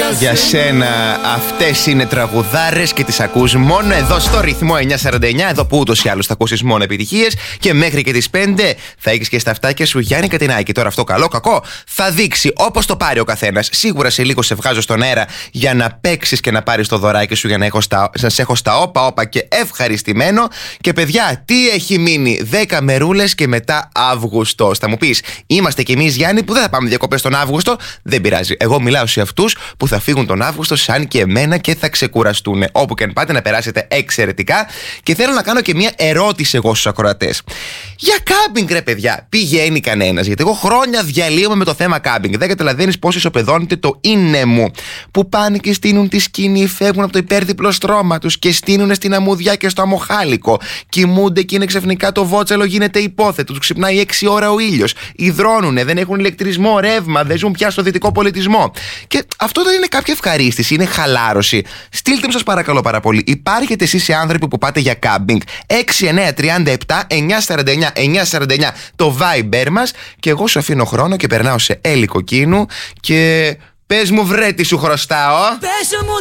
Για σένα αυτές είναι τραγουδάρες και τις ακούς μόνο εδώ στο ρυθμό 949. Εδώ που ούτως ή άλλως θα ακούσεις μόνο επιτυχίες. Και μέχρι και τις 5 θα έχεις και στα αυτάκια σου Γιάννη Κατινάκη. Τώρα αυτό καλό, κακό θα δείξει όπως το πάρει ο καθένας. Σίγουρα σε λίγο σε βγάζω στον αέρα για να παίξεις και να πάρεις το δωράκι σου, για να σε έχω στα όπα και ευχαριστημένο. Και παιδιά, τι έχει μείνει? 10 μερούλες και μετά Αύγουστο. Θα μου πεις, είμαστε κι εμείς Γιάννη που δεν θα πάμε διακοπές τον Αύγουστο. Δεν πειράζει. Εγώ μιλάω σε αυτούς που θα φύγουν τον Αύγουστο, σαν και εμένα, και θα ξεκουραστούν. Όπου και αν πάτε, να περάσετε εξαιρετικά. Και θέλω να κάνω και μια ερώτηση εγώ στους ακροατές. Για κάμπινγκ, ρε παιδιά, πηγαίνει κανένας? Γιατί εγώ χρόνια διαλύομαι με το θέμα κάμπινγκ. Δεν καταλαβαίνεις πώς ισοπεδώνεται το είναι μου. Που πάνε και στείνουν τη σκηνή, φεύγουν από το υπέρδιπλο στρώμα τους και στείνουν στην αμμουδιά και στο αμμοχάλικο. Κοιμούνται και είναι ξαφνικά το βότσαλο γίνεται υπόθετο. Τους ξυπνάει 6 ώρα ο ήλιος. Υδρώνουνε, δεν έχουν ηλεκτρισμό, ρεύμα, δεν ζουν πια στο δυτικό πολιτισμό. Και αυτό δεν είναι κάποια ευχαρίστηση, είναι χαλάρωση. Στείλτε μου σας παρακαλώ πάρα πολύ. Υπάρχετε εσείς οι άνθρωποι που πάτε για κάμπινγκ? 6937-949-949 το Viber μας. Και εγώ σου αφήνω χρόνο και περνάω σε Έλλη Κοκκίνου. Και πες μου βρε τι σου χρωστάω.